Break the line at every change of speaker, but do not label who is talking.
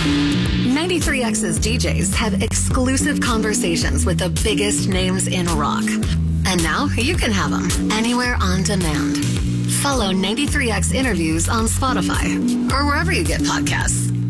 93X's DJs have exclusive conversations with the biggest names in rock. And now you can have them anywhere on demand. Follow 93X Interviews on Spotify or wherever you get podcasts.